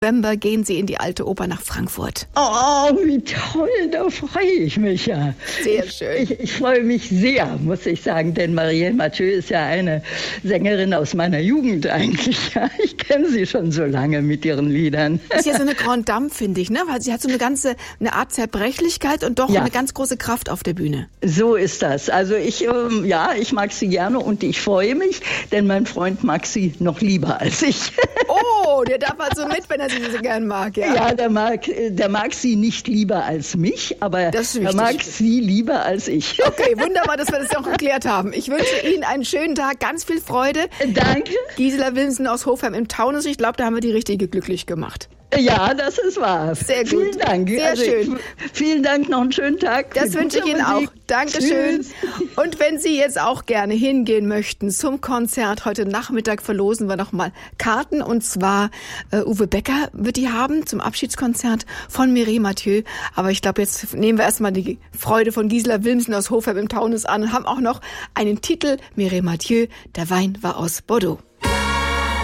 November gehen Sie in die Alte Oper nach Frankfurt. Oh, wie toll, da freue ich mich ja. Sehr schön. Ich freue mich sehr, muss ich sagen, denn Marielle Mathieu ist ja eine Sängerin aus meiner Jugend eigentlich. Ja. Ich kenne sie schon so lange mit ihren Liedern. Das ist ja so eine Grande Dame, finde ich, ne? Weil sie hat so eine Art Zerbrechlichkeit und doch eine ganz große Kraft auf der Bühne. So ist das. Also ich mag sie gerne und ich freue mich, denn mein Freund mag sie noch lieber als ich. Oh, der darf also mit, wenn er sie so gern mag, ja? Ja, der mag sie nicht lieber als mich, aber er mag sie lieber als ich. Okay, wunderbar, dass wir das auch geklärt haben. Ich wünsche Ihnen einen schönen Tag, ganz viel Freude. Danke. Gisela Wilmsen aus Hofheim im Taunus. Ich glaube, da haben wir die Richtige glücklich gemacht. Ja, das ist wahr. Sehr gut. Vielen Dank. Sehr schön. Vielen Dank, noch einen schönen Tag. Das wünsche ich Ihnen auch. Dankeschön. Und wenn Sie jetzt auch gerne hingehen möchten zum Konzert, heute Nachmittag verlosen wir nochmal Karten. Und zwar Uwe Becker wird die haben zum Abschiedskonzert von Mireille Mathieu. Aber ich glaube, jetzt nehmen wir erstmal die Freude von Gisela Wilmsen aus Hofheim im Taunus an und haben auch noch einen Titel, Mireille Mathieu, der Wein war aus Bordeaux.